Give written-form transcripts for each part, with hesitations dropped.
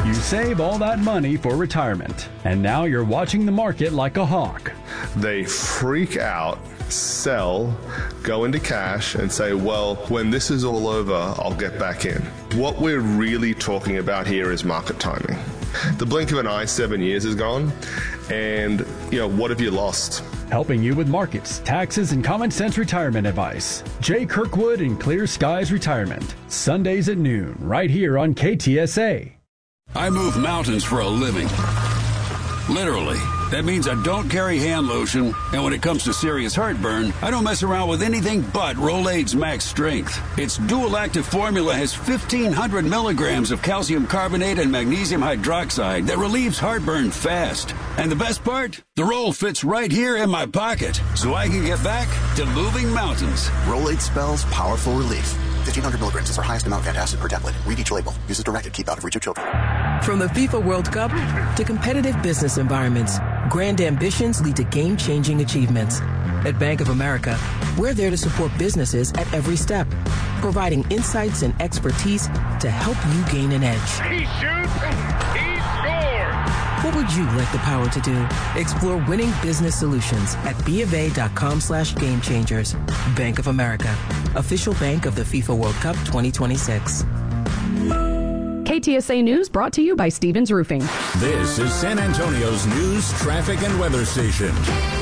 You save all that money for retirement, and now you're watching the market like a hawk. They freak out, sell, go into cash, and say, well, when this is all over, I'll get back in. What we're really talking about here is market timing. The blink of an eye, 7 years is gone, and, what have you lost? Helping you with markets, taxes, and common sense retirement advice. Jay Kirkwood and Clear Skies Retirement. Sundays at noon, right here on KTSA. I move mountains for a living. Literally. That means I don't carry hand lotion, and when it comes to serious heartburn, I don't mess around with anything but Rolaids Max Strength. Its dual-active formula has 1,500 milligrams of calcium carbonate and magnesium hydroxide that relieves heartburn fast. And the best part? The roll fits right here in my pocket, so I can get back to moving mountains. Rolaids spells powerful relief. 1,500 milligrams is our highest amount of antacid per tablet. Read each label. Use as directed. Keep out of reach of children. From the FIFA World Cup to competitive business environments, grand ambitions lead to game-changing achievements. At Bank of America, we're there to support businesses at every step, providing insights and expertise to help you gain an edge. He shoots, he scores! What would you like the power to do? Explore winning business solutions at BofA.com/gamechangers. Bank of America, official bank of the FIFA World Cup 2026. KTSA News brought to you by Stevens Roofing. This is San Antonio's news, traffic, and weather station.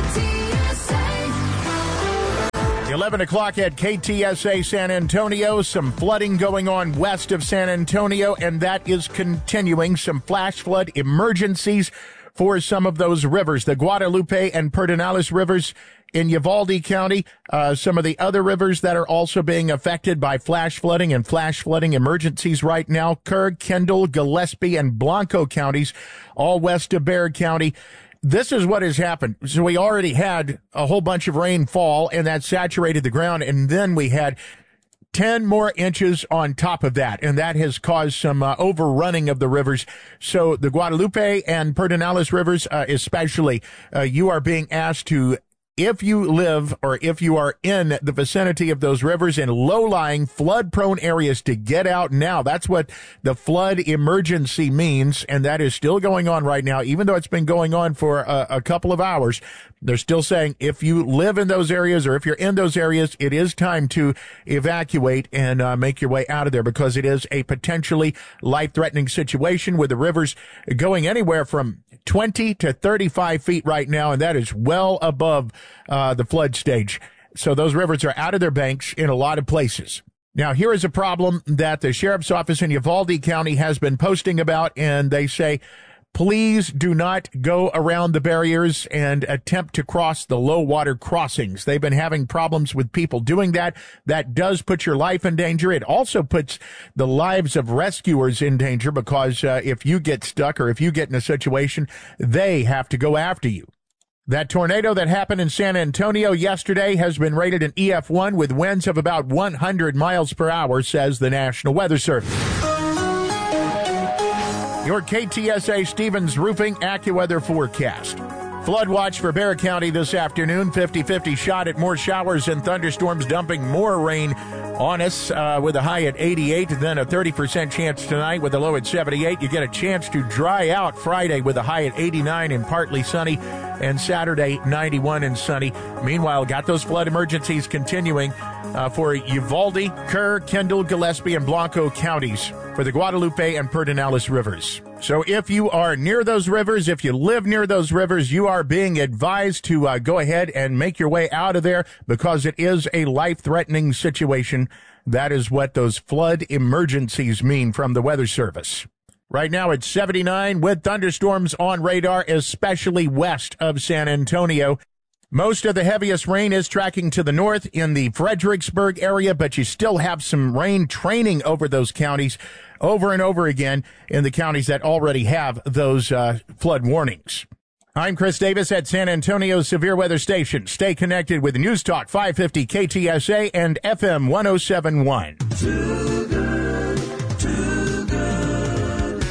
11 o'clock at KTSA San Antonio. Some flooding going on west of San Antonio, and that is continuing. Some flash flood emergencies for some of those rivers, the Guadalupe and Pedernales rivers in Uvalde County. Some of the other rivers that are also being affected by flash flooding and flash flooding emergencies right now: Kerr, Kendall, Gillespie, and Blanco counties, all west of Bexar County. This is what has happened. So we already had a whole bunch of rain fall, and that saturated the ground, and then we had 10 more inches on top of that, and that has caused some overrunning of the rivers. So the Guadalupe and Pedernales rivers especially, you are being asked to, if you live or if you are in the vicinity of those rivers in low-lying, flood-prone areas, to get out now. That's what the flood emergency means, and that is still going on right now. Even though it's been going on for a couple of hours, they're still saying if you live in those areas or if you're in those areas, it is time to evacuate and make your way out of there, because it is a potentially life-threatening situation with the rivers going anywhere from 20 to 35 feet right now, and that is well above the flood stage. So those rivers are out of their banks in a lot of places. Now, here is a problem that the sheriff's office in Uvalde County has been posting about, and they say, please do not go around the barriers and attempt to cross the low water crossings. They've been having problems with people doing that. That does put your life in danger. It also puts the lives of rescuers in danger, because if you get stuck or if you get in a situation, they have to go after you. That tornado that happened in San Antonio yesterday has been rated an EF1 with winds of about 100 miles per hour, says the National Weather Service. Your KTSA Stevens Roofing AccuWeather forecast. Flood watch for Bexar County this afternoon. 50-50 shot at more showers and thunderstorms, dumping more rain on us with a high at 88, then a 30% chance tonight with a low at 78. You get a chance to dry out Friday with a high at 89 and partly sunny, and Saturday 91 and sunny. Meanwhile, got those flood emergencies continuing for Uvalde, Kerr, Kendall, Gillespie, and Blanco counties for the Guadalupe and Pedernales rivers. So if you are near those rivers, if you live near those rivers, you are being advised to go ahead and make your way out of there, because it is a life-threatening situation. That is what those flood emergencies mean from the Weather Service. Right now it's 79 with thunderstorms on radar, especially west of San Antonio. Most of the heaviest rain is tracking to the north in the Fredericksburg area, but you still have some rain training over those counties over and over again in the counties that already have those flood warnings. I'm Chris Davis at San Antonio's Severe Weather Station. Stay connected with News Talk 550 KTSA and FM 107.1.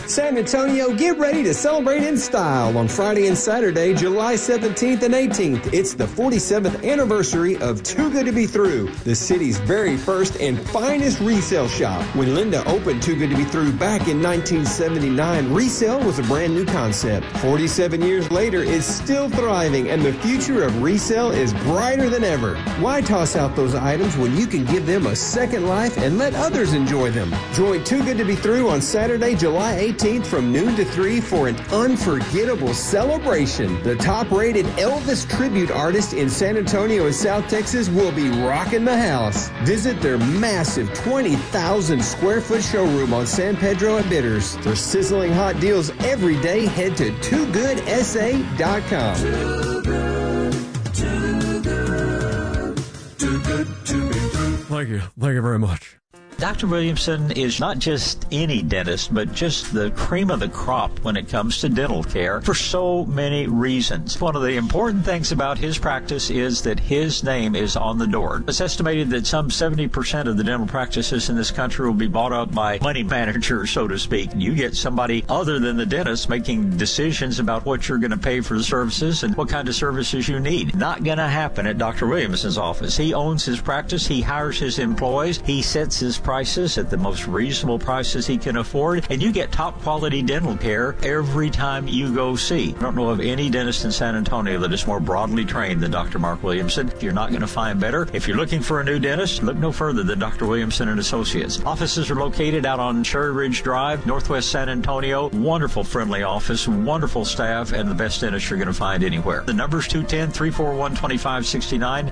San Antonio, get ready to celebrate in style on Friday and Saturday, July 17th and 18th. It's the 47th anniversary of Too Good to Be Through, the city's very first and finest resale shop. When Linda opened Too Good to Be Through back in 1979, resale was a brand new concept. 47 years later, it's still thriving, and the future of resale is brighter than ever. Why toss out those items when you can give them a second life and let others enjoy them? Join Too Good to Be Through on Saturday, July 18th from noon to 3 for an unforgettable celebration. The top-rated Elvis tribute artist in San Antonio and South Texas will be rocking the house. Visit their massive 20,000 square foot showroom on San Pedro at Bitters. For sizzling hot deals every day, head to TooGoodSA.com. Too good, too good, too good to be through. Thank you very much. Dr. Williamson is not just any dentist, but just the cream of the crop when it comes to dental care for so many reasons. One of the important things about his practice is that his name is on the door. It's estimated that some 70% of the dental practices in this country will be bought up by money managers, so to speak. You get somebody other than the dentist making decisions about what you're going to pay for the services and what kind of services you need. Not going to happen at Dr. Williamson's office. He owns his practice. He hires his employees. He sets his prices at the most reasonable prices he can afford, and you get top quality dental care every time you go see. I don't know of any dentist in San Antonio that is more broadly trained than Dr. Mark Williamson. You're not going to find better. If you're looking for a new dentist, look no further than Dr. Williamson and Associates. Offices are located out on Cherry Ridge Drive, Northwest San Antonio. Wonderful, friendly office, wonderful staff, and the best dentist you're going to find anywhere. The number's 210-341-2569,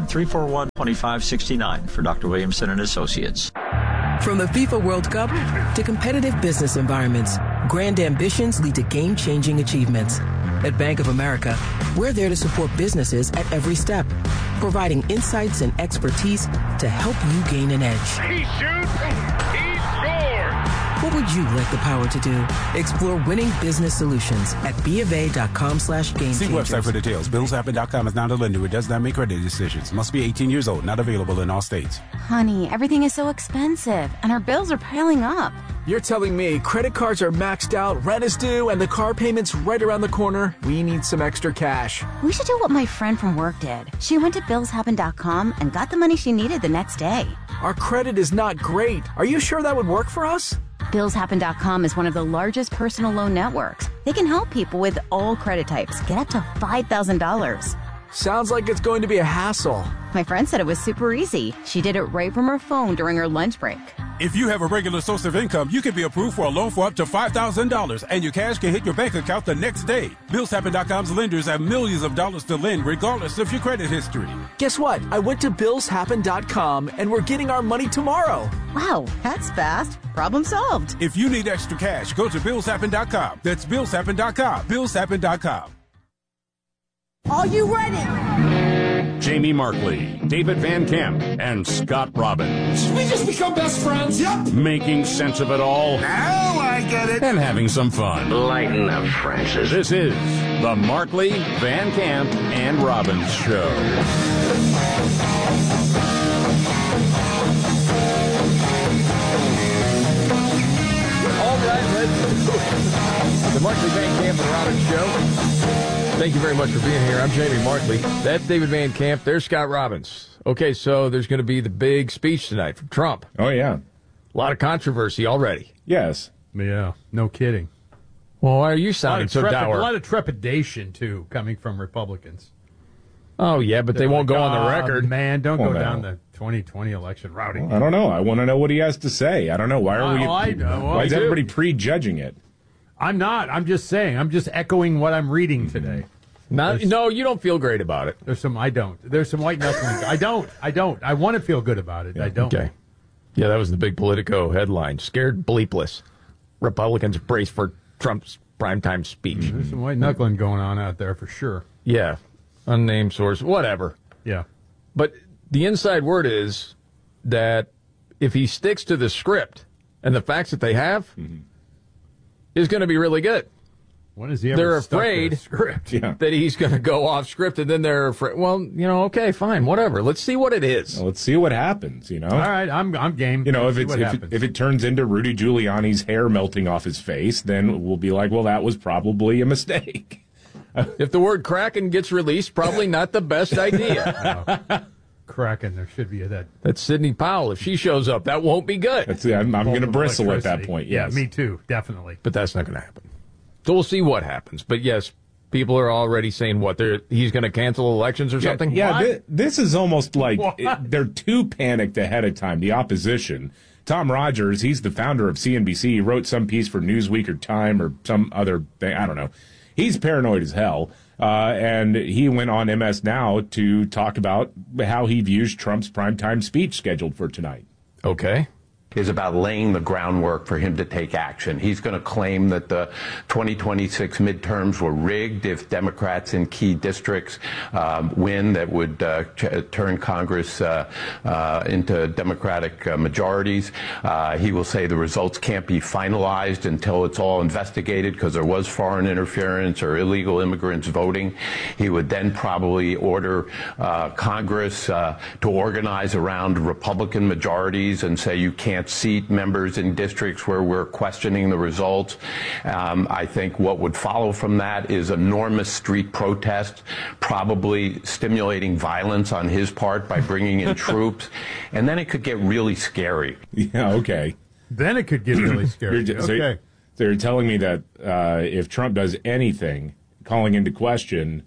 210-341-2569 for Dr. Williamson and Associates. From the FIFA World Cup to competitive business environments, grand ambitions lead to game-changing achievements. At Bank of America, we're there to support businesses at every step, providing insights and expertise to help you gain an edge. He shoots, he scores! What would you like the power to do? Explore winning business solutions at BofA.com/game. See website for details. BillsHappen.com is not a lender. It does not make credit decisions. Must be 18 years old. Not available in all states. Honey, everything is so expensive, and our bills are piling up. You're telling me credit cards are maxed out, rent is due, and the car payment's right around the corner? We need some extra cash. We should do what my friend from work did. She went to BillsHappen.com and got the money she needed the next day. Our credit is not great. Are you sure that would work for us? BillsHappen.com is one of the largest personal loan networks. They can help people with all credit types get up to $5,000. Sounds like it's going to be a hassle. My friend said it was super easy. She did it right from her phone during her lunch break. If you have a regular source of income, you can be approved for a loan for up to $5,000, and your cash can hit your bank account the next day. BillsHappen.com's lenders have millions of dollars to lend regardless of your credit history. Guess what? I went to BillsHappen.com, and we're getting our money tomorrow. Wow, that's fast. Problem solved. If you need extra cash, go to BillsHappen.com. That's BillsHappen.com. BillsHappen.com. Are you ready? Jamie Markley, David Van Camp, and Scott Robbins. Should we just become best friends? Yep. Making sense of it all. Now I get it. And having some fun. Lighten up, Francis. This is the Markley, Van Camp, and Robbins Show. All right, let's do it. The Markley, Van Camp, and Robbins Show. Thank you very much for being here. I'm Jamie Markley. That's David Van Camp. There's Scott Robbins. Okay, so there's going to be the big speech tonight from Trump. Oh, yeah. A lot of controversy already. Yes. Yeah, no kidding. Well, why are you sounding so dour? A lot of trepidation, too, coming from Republicans. Oh, yeah, but they won't go on the record. Man, don't go down the 2020 election routing. Well, I don't know. I want to know what he has to say. I don't know. Why are why is everybody prejudging it? I'm not. I'm just saying. I'm just echoing what I'm reading today. No, you don't feel great about it. I don't. There's some white knuckling. I don't. I want to feel good about it. Yeah. I don't. Okay. Yeah, that was the big Politico headline. Scared bleepless. Republicans brace for Trump's primetime speech. There's some white knuckling going on out there for sure. Yeah. Unnamed source. Whatever. Yeah. But the inside word is that if he sticks to the script and the facts that they have, is going to be really good. When is he ever they're stuck to afraid the script? that he's going to go off script, and then they're afraid. Well, okay, fine, whatever. Let's see what it is. Well, let's see what happens. All right, I'm game. If it turns into Rudy Giuliani's hair melting off his face, then we'll be like, well, that was probably a mistake. If the word Kraken gets released, probably not the best idea. Kraken, there should be that. That's Sidney Powell. If she shows up, that won't be good. I'm going to bristle at that point. Yes, me too, definitely. But that's not going to happen. So we'll see what happens. But yes, people are already saying he's going to cancel elections or something. Yeah, this is almost like they're too panicked ahead of time. The opposition. Tom Rogers, he's the founder of CNBC. He wrote some piece for Newsweek or Time or some other thing. I don't know. He's paranoid as hell. And he went on MS Now to talk about how he views Trump's primetime speech scheduled for tonight. Okay. Is about laying the groundwork for him to take action. He's going to claim that the 2026 midterms were rigged if Democrats in key districts win that would turn Congress into Democratic majorities. He will say the results can't be finalized until it's all investigated because there was foreign interference or illegal immigrants voting. He would then probably order Congress to organize around Republican majorities and say you can't seat members in districts where we're questioning the results. I think what would follow from that is enormous street protest, probably stimulating violence on his part by bringing in troops. And then it could get really scary. Yeah, okay. Then it could get really scary. So you're telling me that if Trump does anything calling into question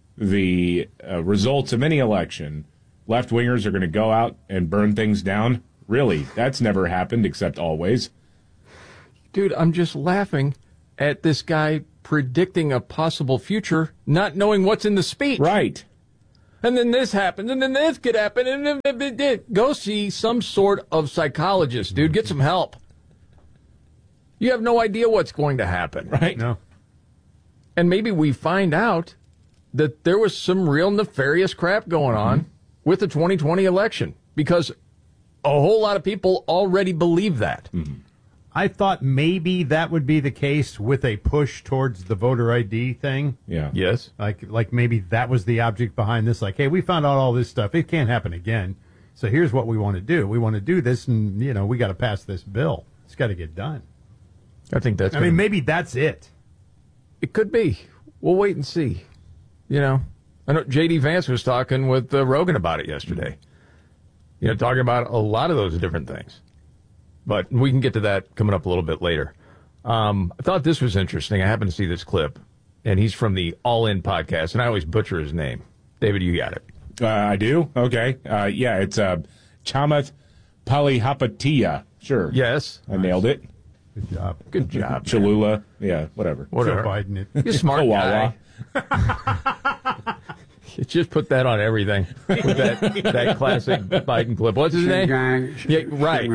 the results of any election, left-wingers are going to go out and burn things down? Really? That's never happened except always. Dude, I'm just laughing at this guy predicting a possible future, not knowing what's in the speech. Right. And then this happens, and then this could happen, and then go see some sort of psychologist, dude. Get some help. You have no idea what's going to happen. Right. No. And maybe we find out that there was some real nefarious crap going on with the 2020 election, because a whole lot of people already believe that. Mm-hmm. I thought maybe that would be the case with a push towards the voter ID thing. Yeah. Yes. Like maybe that was the object behind this. Like, hey, we found out all this stuff. It can't happen again. So here's what we want to do. We want to do this, and, we got to pass this bill. It's got to get done. I think that's... maybe that's it. It could be. We'll wait and see. I know J.D. Vance was talking with Rogan about it yesterday. Talking about a lot of those different things. But we can get to that coming up a little bit later. I thought this was interesting. I happened to see this clip, and he's from the All In podcast, and I always butcher his name. David, you got it. I do? Okay. It's Chamath Palihapitiya. Sure. Yes. I nailed it. Good job. Good job. Cholula. Yeah, whatever. Joe Biden it. You're a smart guy. Just put that on everything with that classic Biden clip. What's his name? Yeah, right.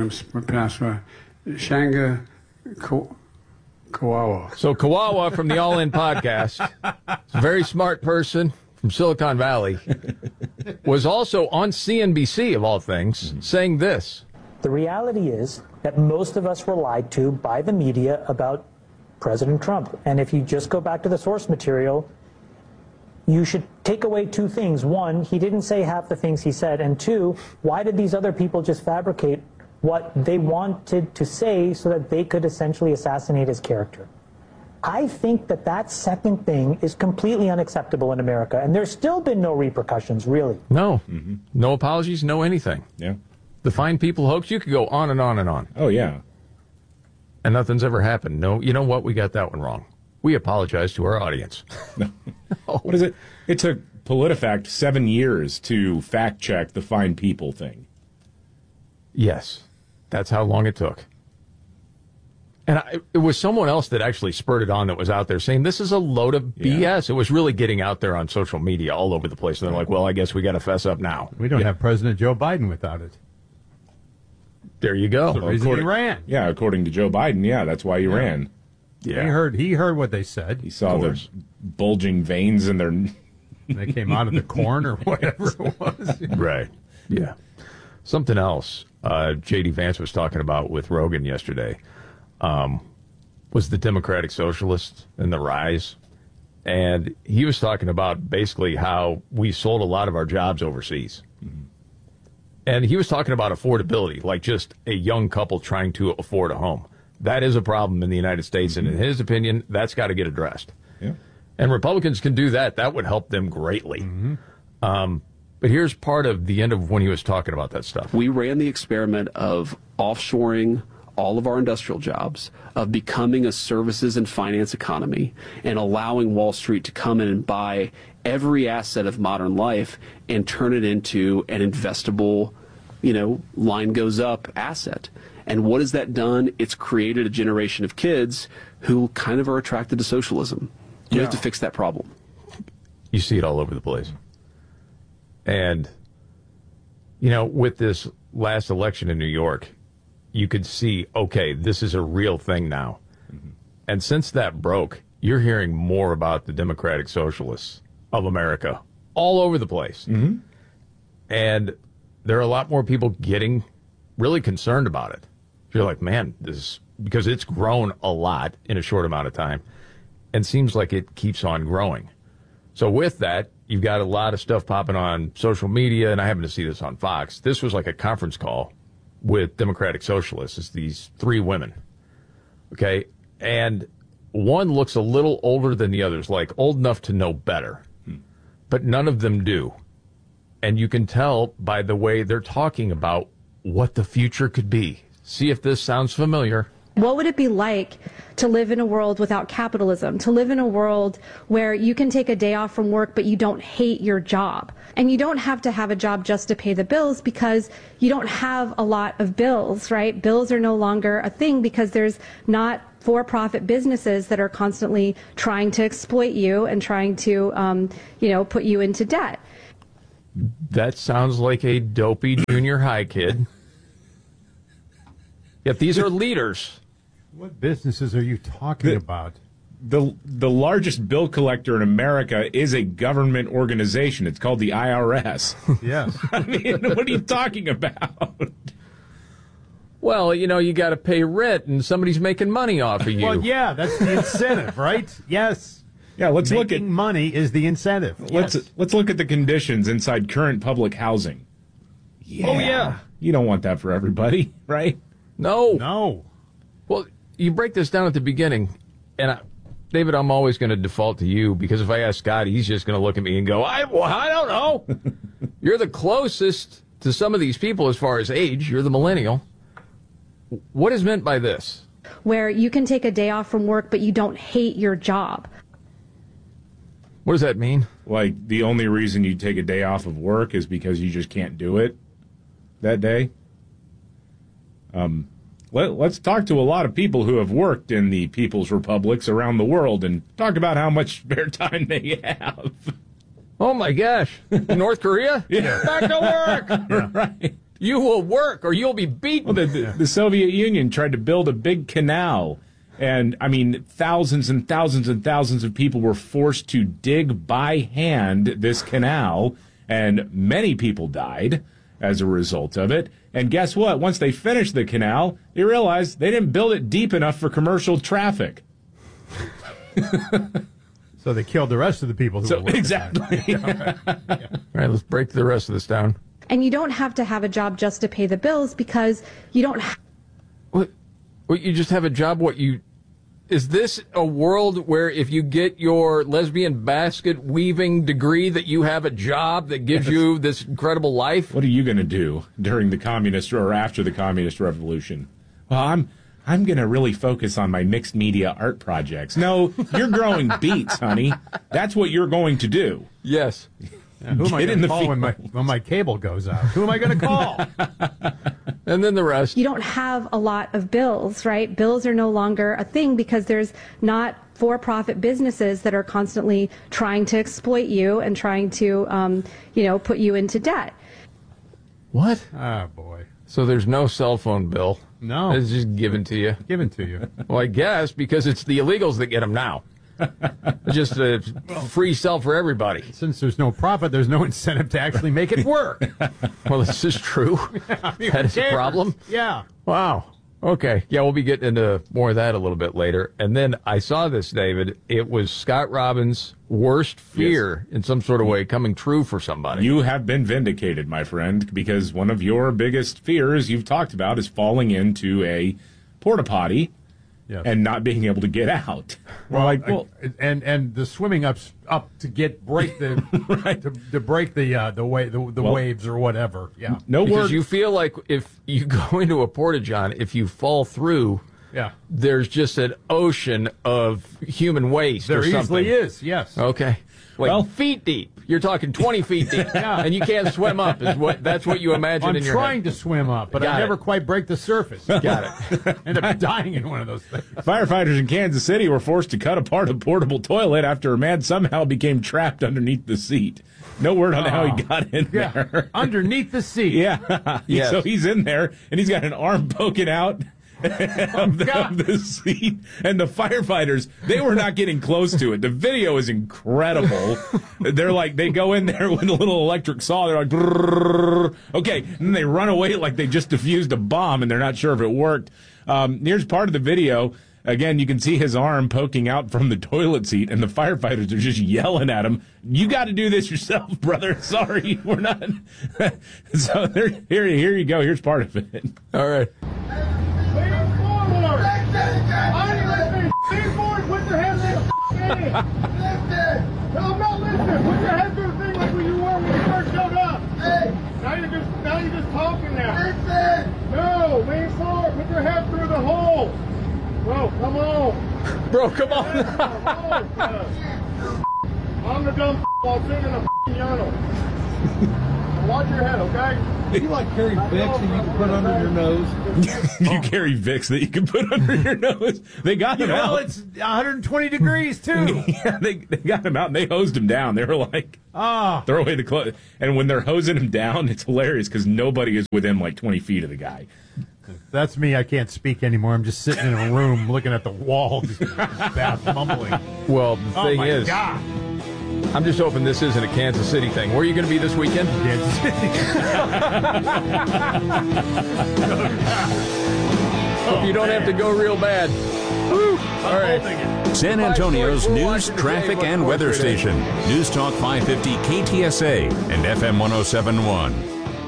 Shanga Kawawa. So Kawawa from the All In podcast, a very smart person from Silicon Valley, was also on CNBC, of all things, saying this. The reality is that most of us were lied to by the media about President Trump. And if you just go back to the source material, you should take away two things. One, he didn't say half the things he said. And two, why did these other people just fabricate what they wanted to say so that they could essentially assassinate his character? I think that second thing is completely unacceptable in America. And there's still been no repercussions, really. No. Mm-hmm. No apologies, no anything. Yeah. The Fine People hoax, you could go on and on and on. Oh, yeah. And nothing's ever happened. No, you know what? We got that one wrong. We apologize to our audience. What is it? It took PolitiFact 7 years to fact-check the Fine People thing. Yes. That's how long it took. And it was someone else that actually spurred it on that was out there saying, this is a load of BS. Yeah. It was really getting out there on social media all over the place. And they're like, well, I guess we got to fess up now. We don't have President Joe Biden without it. There you go. That's the reason he ran. Yeah, according to Joe Biden, that's why he ran. Yeah. He heard what they said. He saw the bulging veins in their... They came out of the corn or whatever it was. Right. Yeah. Something else J.D. Vance was talking about with Rogan yesterday. was the Democratic Socialists and the rise. And he was talking about basically how we sold a lot of our jobs overseas. Mm-hmm. And he was talking about affordability, like just a young couple trying to afford a home. That is a problem in the United States, and in his opinion, that's got to get addressed. Yeah. And Republicans can do that. That would help them greatly. Mm-hmm. But here's part of the end of when he was talking about that stuff. We ran the experiment of offshoring all of our industrial jobs, of becoming a services and finance economy, and allowing Wall Street to come in and buy every asset of modern life and turn it into an investable, line goes up asset. And what has that done? It's created a generation of kids who kind of are attracted to socialism. We have to fix that problem. You see it all over the place. And, with this last election in New York, you could see, okay, this is a real thing now. Mm-hmm. And since that broke, you're hearing more about the Democratic Socialists of America all over the place. Mm-hmm. And there are a lot more people getting really concerned about it. You're like, man, because it's grown a lot in a short amount of time and seems like it keeps on growing. So with that, you've got a lot of stuff popping on social media, and I happen to see this on Fox. This was like a conference call with Democratic Socialists. It's these three women, okay? And one looks a little older than the others, like old enough to know better, but none of them do. And you can tell by the way they're talking about what the future could be. See if this sounds familiar. What would it be like to live in a world without capitalism, to live in a world where you can take a day off from work but you don't hate your job? And you don't have to have a job just to pay the bills because you don't have a lot of bills, right? Bills are no longer a thing because there's not for-profit businesses that are constantly trying to exploit you and trying to, put you into debt. That sounds like a dopey junior high kid. Yet these are leaders. What businesses are you talking about? The largest bill collector in America is a government organization. It's called the IRS. Yes. I mean, what are you talking about? Well, you got to pay rent, and somebody's making money off of you. Well, yeah, that's the incentive, right? Yes. Yeah, let's look at money is the incentive. Let's look at the conditions inside current public housing. Yeah. Oh yeah. You don't want that for everybody, right? No. Well, you break this down at the beginning, and David, I'm always going to default to you because if I ask Scott, he's just going to look at me and go, I don't know. You're the closest to some of these people as far as age. You're the millennial. What is meant by this? Where you can take a day off from work, but you don't hate your job. What does that mean? Like the only reason you take a day off of work is because you just can't do it that day? Let's talk to a lot of people who have worked in the People's Republics around the world and talk about how much spare time they have. Oh, my gosh. North Korea? Yeah. Back to work. Yeah. Right. You will work or you'll be beaten. Well, the Soviet Union tried to build a big canal. And, thousands and thousands and thousands of people were forced to dig by hand this canal. And many people died as a result of it. And guess what? Once they finished the canal, they realized they didn't build it deep enough for commercial traffic. So they killed the rest of the people who were working. Exactly. Yeah. All right, let's break the rest of this down. And you don't have to have a job just to pay the bills because you don't What, you just have a job? Is this a world where if you get your lesbian basket weaving degree that you have a job that gives you this incredible life? What are you going to do during the communist or after the communist revolution? Well, I'm going to really focus on my mixed media art projects. No, you're growing beets, honey. That's what you're going to do. Yes. Yeah, who am I going to call when my cable goes out? Who am I going to call? And then the rest. You don't have a lot of bills, right? Bills are no longer a thing because there's not for-profit businesses that are constantly trying to exploit you and trying to, put you into debt. What? Oh, boy. So there's no cell phone bill? No. It's just given to you? Given to you. Well, I guess because it's the illegals that get them now. Just a free cell for everybody. Since there's no profit, there's no incentive to actually make it work. Well, this is true. Yeah, that is a problem. Yeah. Wow. Okay. Yeah, we'll be getting into more of that a little bit later. And then I saw this, David. It was Scott Robbins' worst fear in some sort of way coming true for somebody. You have been vindicated, my friend, because one of your biggest fears you've talked about is falling into a porta potty and not being able to get out. And the swimming up to break the to break the waves or whatever. Yeah. Because you feel like if you go into a porta-john, if you fall through, there's just an ocean of human waste. There or something. easily is. Yes. Okay. Well, feet deep. You're talking 20 feet deep, and you can't swim up. That's what you imagine in your head. I'm trying to swim up, but I never quite break the surface. Got it. End up dying in one of those things. Firefighters in Kansas City were forced to cut apart a portable toilet after a man somehow became trapped underneath the seat. No word on how he got in there. Underneath the seat. Yeah. Yes. So he's in there, and he's got an arm poking out of the seat, and the firefighters, they were not getting close to it. The video is incredible. They're like, they go in there with a little electric saw, they're like, brrr. Okay, and then they run away like they just defused a bomb, and they're not sure if it worked. Here's part of the video. Again, you can see his arm poking out from the toilet seat, and the firefighters are just yelling at him, "You got to do this yourself, brother. Sorry, we're not." So here you go. Here's part of it. All right. Lean forward! Lean forward! Put your hands in the thing! No, I'm not listening! Put your hands in the thing like you were when you first showed up! Hey! Now you're just talking now! Listen! No! Lean forward! Put your head through the hole! Bro, come on! Bro, come on! I'm the dumb while sitting in a urinal. Watch your head, okay? You like carry Vicks that you can put under your nose? You carry Vicks that you can put under your nose? They got him out. Well, it's 120 degrees, too. Yeah, they got him out, and they hosed him down. They were like, throw away the clothes. And when they're hosing him down, it's hilarious because nobody is within like 20 feet of the guy. That's me. I can't speak anymore. I'm just sitting in a room looking at the wall, just mumbling. Well, the thing is, God. I'm just hoping this isn't a Kansas City thing. Where are you going to be this weekend? Kansas City. Hope you don't have to go real bad. Woo. All right. San Antonio's news, traffic, and weather station. News Talk 550 KTSA and FM 107.1.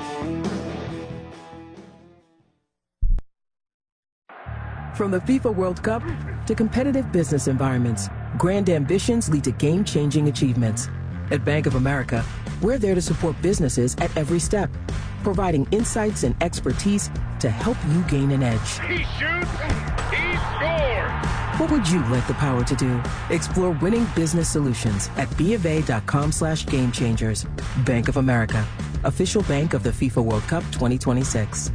From the FIFA World Cup to competitive business environments, grand ambitions lead to game-changing achievements. At Bank of America, we're there to support businesses at every step, providing insights and expertise to help you gain an edge. He shoots, he scores! What would you like the power to do? Explore winning business solutions at BofA.com/gamechangers. Bank of America, official bank of the FIFA World Cup 2026.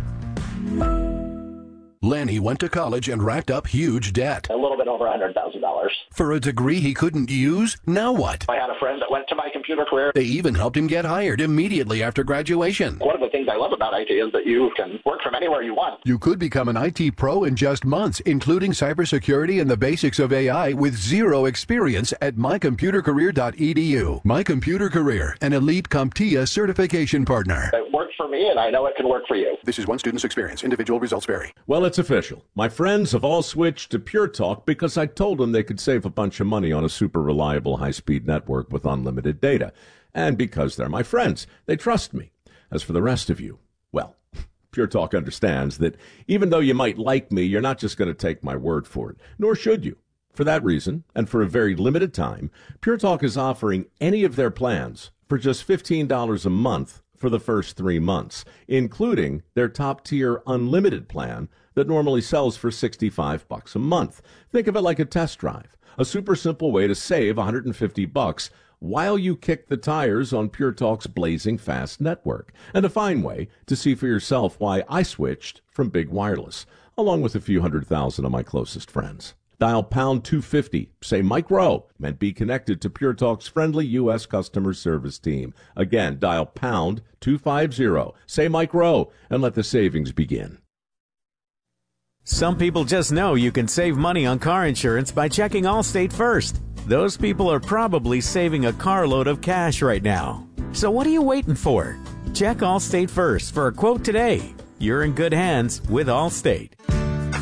Lanny went to college and racked up huge debt. A little bit over $100,000. For a degree he couldn't use? Now what? I had a friend that went to My Computer Career. They even helped him get hired immediately after graduation. One of the things I love about IT is that you can work from anywhere you want. You could become an IT pro in just months, including cybersecurity and the basics of AI with zero experience at mycomputercareer.edu. My Computer Career, an elite CompTIA certification partner. It worked for me, and I know it can work for you. This is one student's experience. Individual results vary. Well, it's official. My friends have all switched to Pure Talk because I told them they could save a bunch of money on a super reliable high-speed network with unlimited data. And because they're my friends, they trust me. As for the rest of you, well, Pure Talk understands that even though you might like me, you're not just going to take my word for it, nor should you. For that reason, and for a very limited time, Pure Talk is offering any of their plans for just $15 a month for the first 3 months, including their top-tier unlimited plan that normally sells for $65 a month. Think of it like a test drive, a super simple way to save $150 while you kick the tires on Pure Talk's blazing fast network, and a fine way to see for yourself why I switched from Big Wireless, along with a few 100,000 of my closest friends. Dial pound 250, say Mike Rowe, and be connected to Pure Talk's friendly U.S. customer service team. Again, dial pound 250, say Mike Rowe, and let the savings begin. Some people just know you can save money on car insurance by checking Allstate first. Those people are probably saving a carload of cash right now. So what are you waiting for? Check Allstate first for a quote today. You're in good hands with Allstate.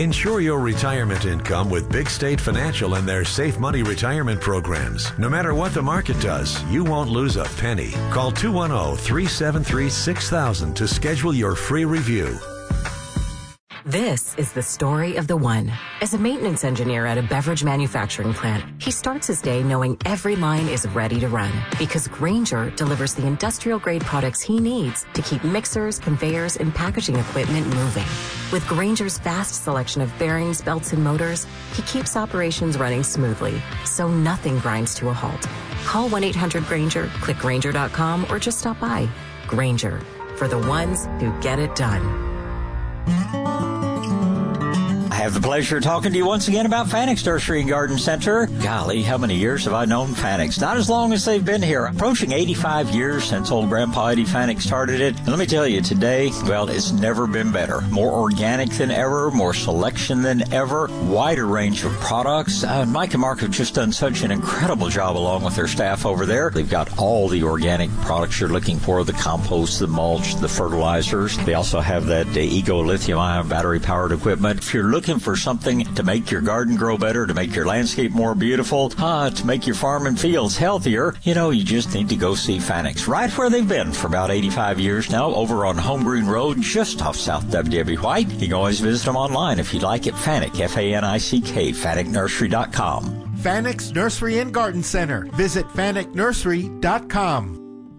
Ensure your retirement income with Big State Financial and their Safe Money retirement programs. No matter what the market does, you won't lose a penny. Call 210-373-6000 to schedule your free review. This is the story of the one. As a maintenance engineer at a beverage manufacturing plant, he starts his day knowing every line is ready to run because Grainger delivers the industrial-grade products he needs to keep mixers, conveyors, and packaging equipment moving. With Grainger's vast selection of bearings, belts, and motors, he keeps operations running smoothly, so nothing grinds to a halt. Call 1-800-GRAINGER, click Grainger.com, or just stop by. Grainger, for the ones who get it done. I have the pleasure of talking to you once again about Fanix Nursery and Garden Center. Golly, how many years have I known Fanix? Not as long as they've been here. Approaching 85 years since old Grandpa Eddie Fanix started it. And let me tell you, today, well, it's never been better. More organic than ever, more selection than ever, wider range of products. Mike and Mark have just done such an incredible job along with their staff over there. They've got all the organic products you're looking for, the compost, the mulch, the fertilizers. They also have that Ego lithium-ion battery-powered equipment. If you're looking for something to make your garden grow better, to make your landscape more beautiful, to make your farm and fields healthier, you just need to go see Fanix. Right where they've been for about 85 years now, over on Home Green Road, just off South W.W. White. You can always visit them online if you'd like at Fanick, F-A-N-I-C-K, FanickNursery.com. Fanix Nursery and Garden Center. Visit FanickNursery.com.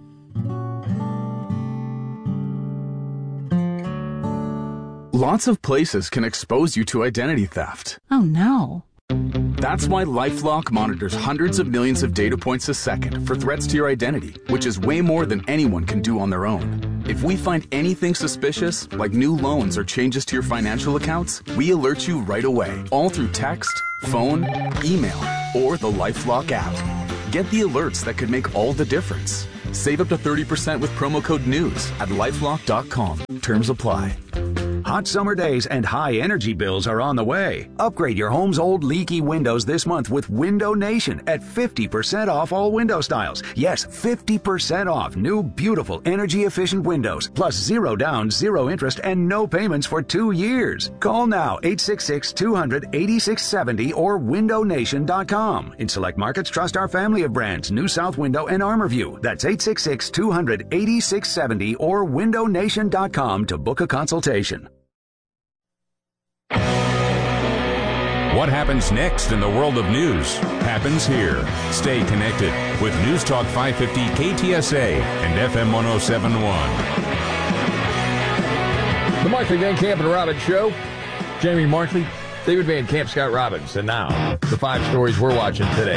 Lots of places can expose you to identity theft. Oh no. That's why LifeLock monitors hundreds of millions of data points a second for threats to your identity, which is way more than anyone can do on their own. If we find anything suspicious, like new loans or changes to your financial accounts, we alert you right away, all through text, phone, email, or the LifeLock app. Get the alerts that could make all the difference. Save up to 30% with promo code NEWS at LifeLock.com. Terms apply. Hot summer days and high energy bills are on the way. Upgrade your home's old leaky windows this month with Window Nation at 50% off all window styles. Yes, 50% off new, beautiful, energy-efficient windows. Plus 0 down, 0 interest, and no payments for 2 years. Call now, 866-200-8670 or windownation.com. In select markets, trust our family of brands, New South Window and ArmorView. That's 866-200-8670 or windownation.com to book a consultation. What happens next in the world of news happens here. Stay connected with News Talk 550 KTSA and FM 107.1. The Markley, Van Camp and Robbins Show. Jamie Markley, David Van Camp, Scott Robbins. And now, the 5 stories we're watching today.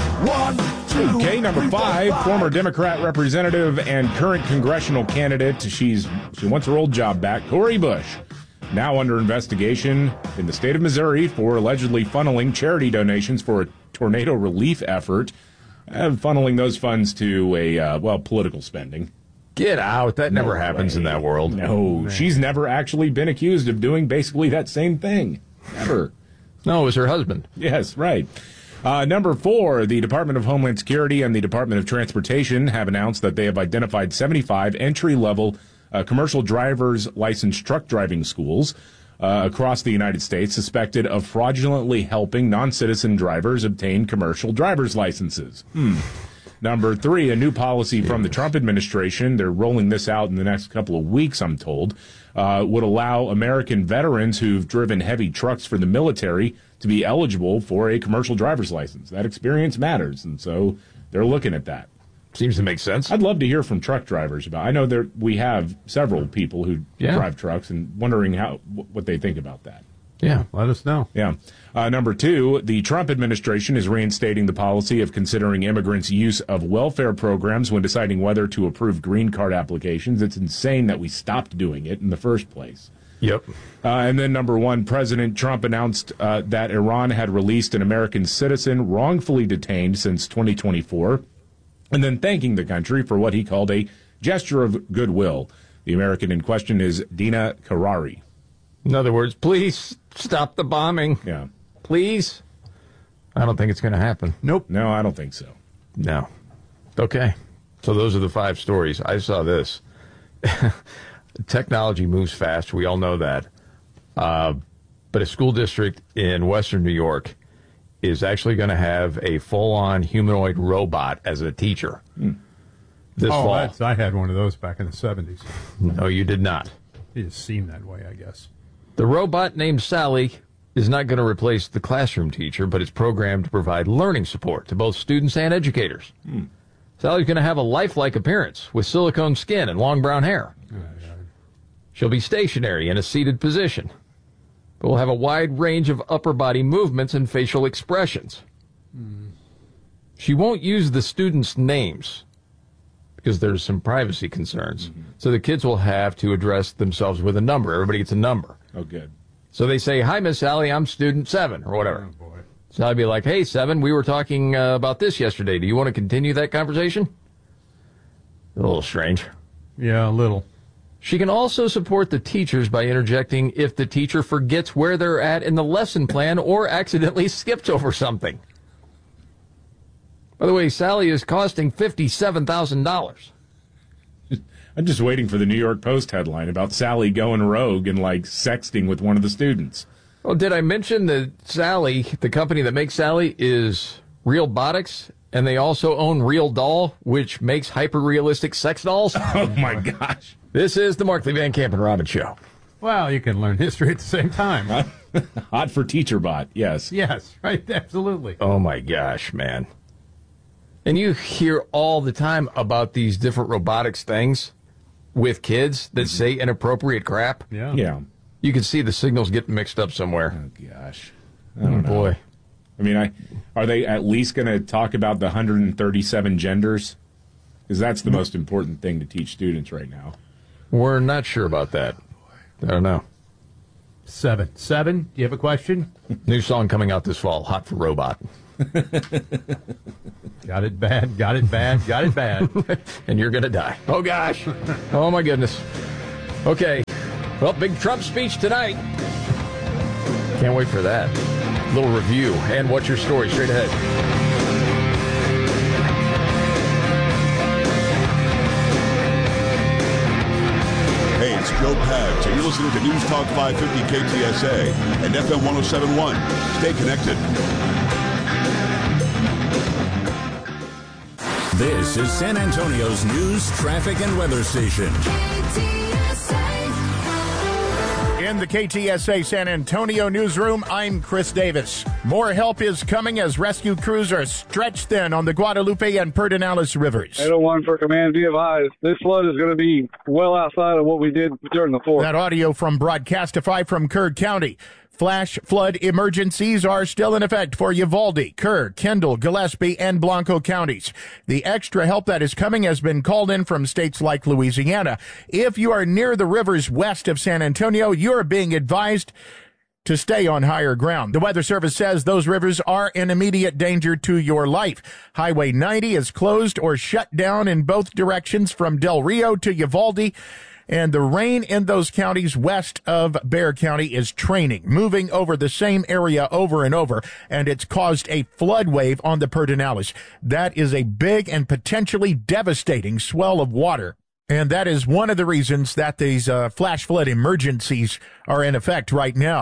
1, 2, okay, number 5, former Democrat representative and current congressional candidate. She wants her old job back, Cori Bush. Now under investigation in the state of Missouri for allegedly funneling charity donations for a tornado relief effort and funneling those funds to political spending. Get out. That never happens in that world. No, she's never actually been accused of doing basically that same thing. Never. No, it was her husband. Yes, right. Number 4, the Department of Homeland Security and the Department of Transportation have announced that they have identified 75 entry-level commercial driver's license truck driving schools across the United States suspected of fraudulently helping non-citizen drivers obtain commercial driver's licenses. Number 3, a new policy from the Trump administration, they're rolling this out in the next couple of weeks, I'm told, would allow American veterans who've driven heavy trucks for the military to be eligible for a commercial driver's license. That experience matters, and so they're looking at that. Seems to make sense. I'd love to hear from truck drivers about. I know we have several people who drive trucks, and wondering what they think about that. Yeah, let us know. Yeah. Number 2, the Trump administration is reinstating the policy of considering immigrants' use of welfare programs when deciding whether to approve green card applications. It's insane that we stopped doing it in the first place. Yep. And then number 1, President Trump announced that Iran had released an American citizen wrongfully detained since 2024. And then thanking the country for what he called a gesture of goodwill. The American in question is Dina Karari. In other words, please stop the bombing. Yeah. Please. I don't think it's going to happen. Nope. No, I don't think so. No. Okay. So those are the 5 stories. I saw this. Technology moves fast. We all know that. but a school district in Western New York is actually going to have a full-on humanoid robot as a teacher this fall. I had one of those back in the 70s. No, you did not. It just seemed that way, I guess. The robot named Sally is not going to replace the classroom teacher, but it's programmed to provide learning support to both students and educators. Sally's going to have a lifelike appearance with silicone skin and long brown hair. She'll be stationary in a seated position, but will have a wide range of upper body movements and facial expressions. She won't use the students' names because there's some privacy concerns. So the kids will have to address themselves with a number. Everybody gets a number. Oh, good. So they say, "Hi, Miss Sally, I'm student 7," or whatever. Oh, boy. So I'd be like, "Hey, 7, we were talking about this yesterday. Do you want to continue that conversation?" A little strange. Yeah, a little. She can also support the teachers by interjecting if the teacher forgets where they're at in the lesson plan or accidentally skips over something. By the way, Sally is costing $57,000. I'm just waiting for the New York Post headline about Sally going rogue and, like, sexting with one of the students. Well, did I mention that Sally, the company that makes Sally, is Realbotics, and they also own Real Doll, which makes hyper-realistic sex dolls? Oh, my gosh. This is the Markley, Van Camp, and Robbins Show. Well, you can learn history at the same time. Hot for TeacherBot, yes. Yes, right, absolutely. Oh, my gosh, man. And you hear all the time about these different robotics things with kids that say inappropriate crap. Yeah. You can see the signals getting mixed up somewhere. Oh, gosh. I don't know. Boy. I mean, are they at least going to talk about the 137 genders? Because that's the most important thing to teach students right now. We're not sure about that. I don't know. 7. Do you have a question? New song coming out this fall, Hot for Robot. Got it bad, got it bad, got it bad. And you're going to die. Oh, gosh. Oh, my goodness. Okay. Well, big Trump speech tonight. Can't wait for that. Little review and what's your story straight ahead. Hey, it's Joe Pags, and you're listening to News Talk 550 KTSA and FM 107.1. Stay connected. This is San Antonio's news, traffic, and weather station. In the KTSA San Antonio newsroom, I'm Chris Davis. More help is coming as rescue crews are stretched thin on the Guadalupe and Pedernales rivers. 801 for command, be advised. This flood is going to be well outside of what we did during the 4th. That audio from Broadcastify from Kerr County. Flash flood emergencies are still in effect for Uvalde, Kerr, Kendall, Gillespie, and Blanco counties. The extra help that is coming has been called in from states like Louisiana. If you are near the rivers west of San Antonio, you are being advised to stay on higher ground. The Weather Service says those rivers are in immediate danger to your life. Highway 90 is closed or shut down in both directions from Del Rio to Uvalde. And the rain in those counties west of Bexar County is training, moving over the same area over and over, and it's caused a flood wave on the Pedernales. That is a big and potentially devastating swell of water, and that is one of the reasons that these flash flood emergencies are in effect right now.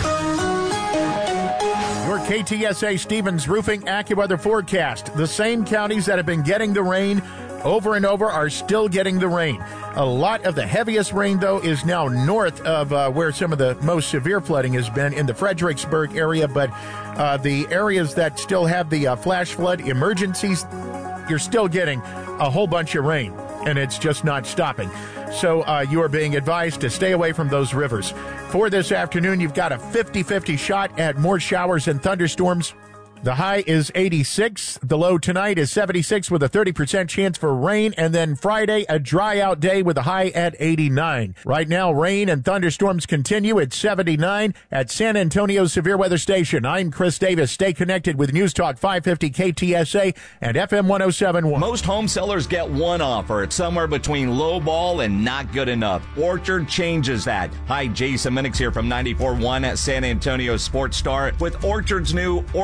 Your KTSA Stevens Roofing AccuWeather forecast. The same counties that have been getting the rain over and over are still getting the rain. A lot of the heaviest rain, though, is now north of where some of the most severe flooding has been in the Fredericksburg area. But the areas that still have the flash flood emergencies, you're still getting a whole bunch of rain, and it's just not stopping. So you are being advised to stay away from those rivers. For this afternoon, you've got a 50-50 shot at more showers and thunderstorms. The high is 86. The low tonight is 76 with a 30% chance for rain. And then Friday, a dry out day with a high at 89. Right now, rain and thunderstorms continue at 79 at San Antonio's Severe Weather Station. I'm Chris Davis. Stay connected with News Talk 550 KTSA and FM 107.1. Most home sellers get one offer. It's somewhere between low ball and not good enough. Orchard changes that. Hi, Jason Minix here from 94.1 at San Antonio Sports Star with Orchard's new Orchard On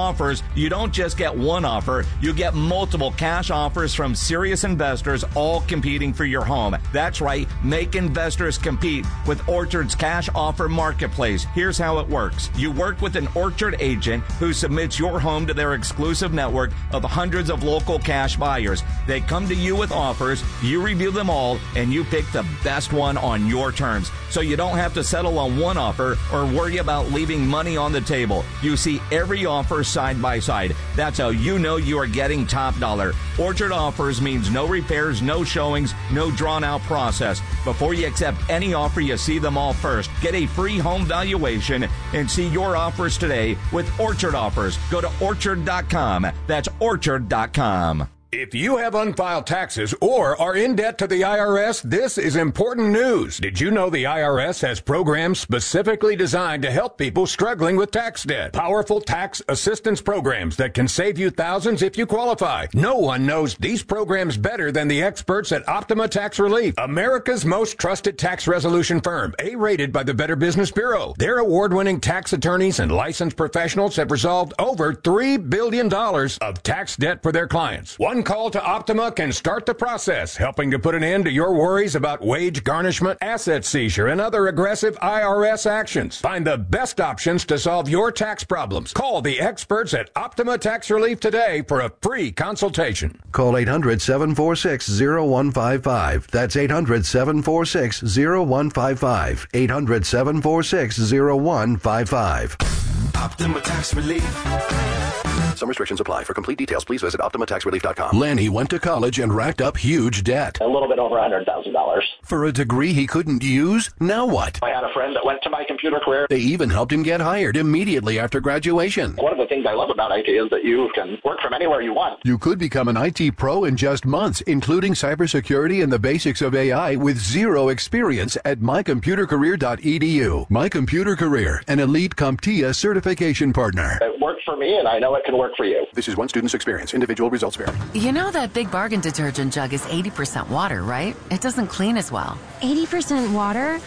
Offers, you don't just get one offer, you get multiple cash offers from serious investors all competing for your home. That's right, make investors compete with Orchard's cash offer marketplace. Here's how it works. You work with an Orchard agent who submits your home to their exclusive network of hundreds of local cash buyers. They come to you with offers, you review them all, and you pick the best one on your terms. So you don't have to settle on one offer or worry about leaving money on the table. You see every offer side by side. That's how you know you are getting top dollar. Orchard Offers means no repairs, no showings, no drawn-out process. Before you accept any offer, you see them all first. Get a free home valuation and see your offers today with Orchard Offers. Go to Orchard.com. That's Orchard.com. If you have unfiled taxes or are in debt to the IRS, this is important news. Did you know the IRS has programs specifically designed to help people struggling with tax debt? Powerful tax assistance programs that can save you thousands if you qualify. No one knows these programs better than the experts at Optima Tax Relief, America's most trusted tax resolution firm, A-rated by the Better Business Bureau. Their award-winning tax attorneys and licensed professionals have resolved over $3 billion of tax debt for their clients. One call to Optima can start the process, helping to put an end to your worries about wage garnishment, asset seizure, and other aggressive IRS actions. Find the best options to solve your tax problems. Call the experts at Optima Tax Relief today for a free consultation. Call 800-746-0155. That's 800-746-0155. 800-746-0155. Optima Tax Relief. Some restrictions apply. For complete details, please visit OptimaTaxRelief.com. Lenny went to college and racked up huge debt. A little bit over $100,000. For a degree he couldn't use? Now what? I had a friend that went to My Computer Career. They even helped him get hired immediately after graduation. One of the things I love about IT is that you can work from anywhere you want. You could become an IT pro in just months, including cybersecurity and the basics of AI with zero experience at mycomputercareer.edu. My Computer Career, an elite CompTIA certification partner. It worked for me, and I know it can work for you. This is one student's experience. Individual results vary. You know that Big Bargain detergent jug is 80% water, right? It doesn't clean as well. 80% water?